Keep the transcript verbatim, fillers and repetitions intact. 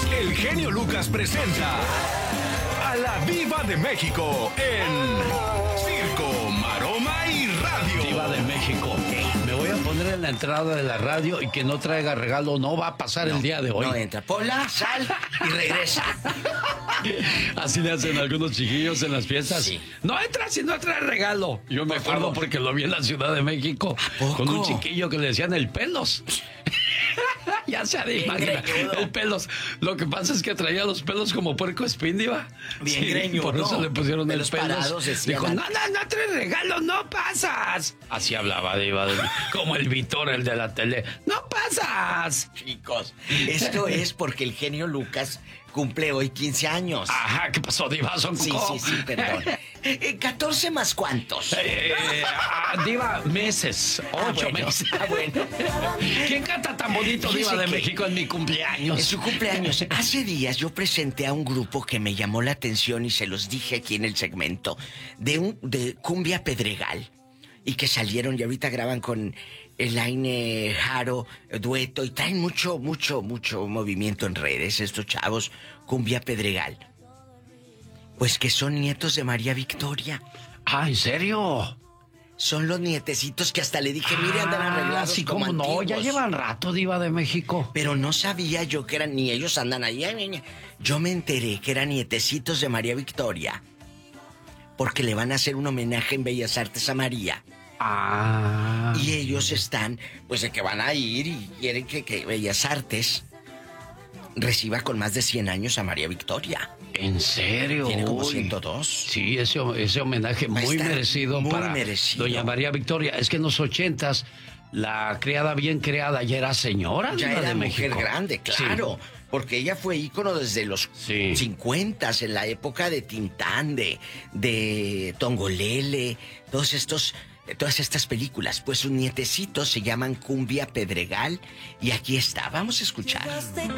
el genio Lucas presenta a la Diva de México en Circo, Maroma y Radio. Diva de México, me voy a poner en la entrada de la radio y que no traiga regalo, no va a pasar no, el día de hoy. No entra, ponla, sal y regresa. Así le hacen algunos chiquillos en las fiestas. Sí. No entra si no trae regalo. Yo me acuerdo porque lo vi en la Ciudad de México con un chiquillo que le decían el Pelos. Ya se ha de imaginar. El Pelos. Lo que pasa es que traía los pelos como puerco espín, Diva. Bien sí, greñudo. Por eso le pusieron Pelos el Pelos. parados, Dijo, no, no, no trae regalo, no pasas. Así hablaba, Diva. Como el Vitor, el de la tele. ¡No pasas! Chicos, esto es porque el genio Lucas cumple hoy quince años. Ajá, ¿qué pasó, Diva? Son Sí, sí, sí, perdón. Eh, ¿catorce más cuántos? Eh, ah, Diva, meses. Ah, Ocho bueno, meses. Ah, bueno. ¿Quién canta tan bonito, Fíjese Diva de que México, en mi cumpleaños? En su cumpleaños. Hace días yo presenté a un grupo que me llamó la atención y se los dije aquí en el segmento. De un de Cumbia Pedregal. Y que salieron y ahorita graban con Elaine Jaro, dueto, y traen mucho, mucho, mucho movimiento en redes estos chavos, Cumbia Pedregal. Pues que son nietos de María Victoria. Ah, ¿en serio? Son los nietecitos que hasta le dije, mire, andan arreglados sí, como cómo no, antiguos. ya llevan rato, Diva de México. Pero no sabía yo que eran, ni ellos andan ahí. Yo me enteré que eran nietecitos de María Victoria. Porque le van a hacer un homenaje en Bellas Artes a María. Ah. Y ellos están, pues de que van a ir y quieren que, que Bellas Artes reciba con más de cien años a María Victoria. ¿En serio? Tiene como Uy. ciento dos. Sí, ese, ese homenaje Va a muy estar merecido muy para merecido. doña María Victoria. Es que en los ochentas, la criada bien creada ya era señora. Ya Diva era de mujer México. grande, claro. Sí. Porque ella fue ícono desde los Sí. cincuentas, en la época de Tintán, de, de Tongolele, todos estos... Todas estas películas, pues sus nietecitos se llaman Cumbia Pedregal y aquí está, vamos a escuchar.